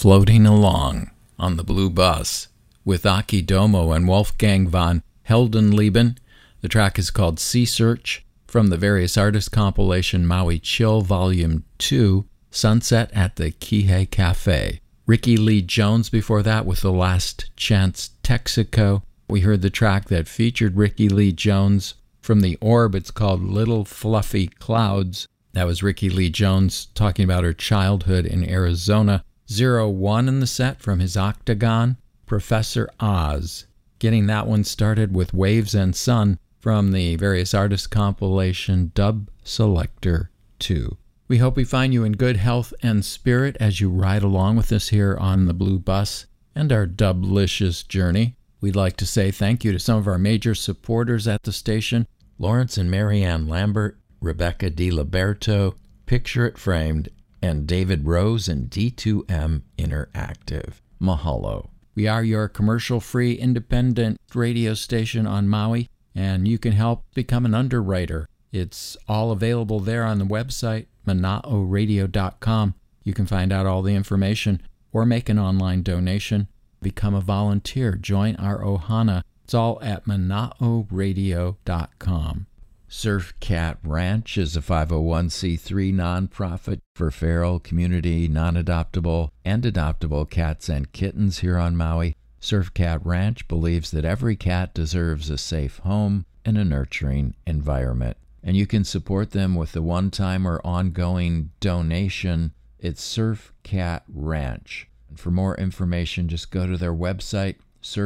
floating along on the Blue Bus with Aki Domo and Wolfgang von Heldenleben. The track is called Sea Search from the Various Artists compilation Maui Chill Volume 2, Sunset at the Kihei Cafe. Ricky Lee Jones before that with The Last Chance Texaco. We heard the track that featured Ricky Lee Jones from The Orb. It's called Little Fluffy Clouds. That was Ricky Lee Jones talking about her childhood in Arizona. 01 in the set from his Octagon, Professor Oz. Getting that one started with Waves and Sun from the Various Artists compilation Dub Selector 2. We hope we find you in good health and spirit as you ride along with us here on the Blue Bus and our Dublicious journey. We'd like to say thank you to some of our major supporters at the station, Lawrence and Marianne Lambert, Rebecca DiLiberto, Picture It Framed, and David Rose and D2M Interactive. Mahalo. We are your commercial-free independent radio station on Maui, and you can help become an underwriter. It's all available there on the website, manaoradio.com. You can find out all the information or make an online donation. Become a volunteer. Join our Ohana. It's all at manaoradio.com. Surf Cat Ranch is a 501c3 nonprofit for feral, community, non-adoptable, and adoptable cats and kittens here on Maui. Surf Cat Ranch believes that every cat deserves a safe home and a nurturing environment. And you can support them with a one-time or ongoing donation. It's Surf Cat Ranch. And for more information, just go to their website,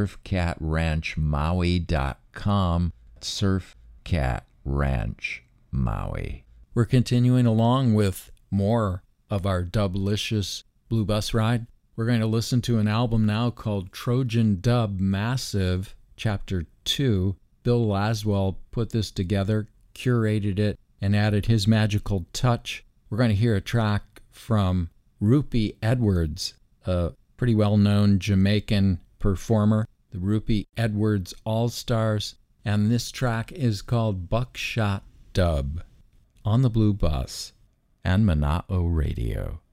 surfcatranchmaui.com. Surf Cat Ranch Maui. We're continuing along with more of our Dublicious Blue Bus ride. We're going to listen to an album now called Trojan Dub Massive, Chapter 2. Bill Laswell put this together, curated it, and added his magical touch. We're going to hear a track from Rupi Edwards, a pretty well-known Jamaican performer, the Rupi Edwards All-Stars. And this track is called Buckshot Dub on the Blue Bus and Mana'o Radio.